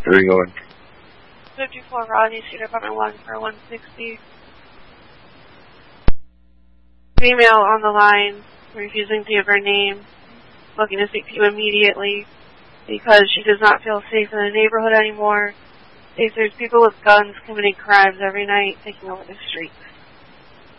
Where are you going? 54 Rodney Street, apartment 1 for 160. Female on the line, refusing to give her name, looking to speak to you immediately because she does not feel safe in the neighborhood anymore. There's people with guns committing crimes every night, taking over the streets.